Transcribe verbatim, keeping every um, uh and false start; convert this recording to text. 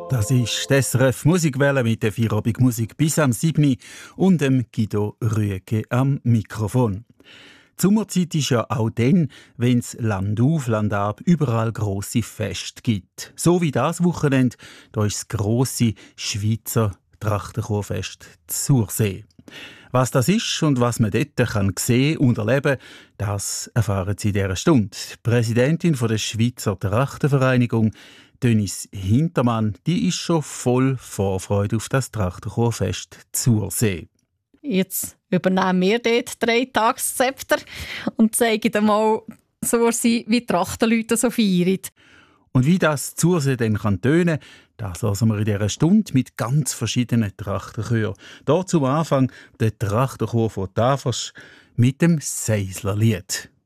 Das ist die S R F Musikwelle mit der Feierabend Musik bis am sieben und dem Guido Rüegge am Mikrofon. Die Sommerzeit ist ja auch dann, wenn es Land auf, Land ab überall grosse Feste gibt. So wie das Wochenende, da ist das grosse Schweizer Trachtenchorfest Zursee. Was das ist und was man dort kann sehen und erleben, das erfahren Sie in dieser Stunde. Die Präsidentin der Schweizer Trachtenvereinigung, Denise Hintermann, die ist schon voll Vorfreude auf das Trachtenchorfest Zursee. Jetzt übernehmen wir dort drei Tagszepter und zeigen dann mal Zursee, wie die Trachtenleute so feiern. Und wie das Zursee dann kann tönen, das hören wir in dieser Stunde mit ganz verschiedenen Trachtenchören. Hier zum Anfang der Trachtenchor von Tafers mit dem Seislerlied.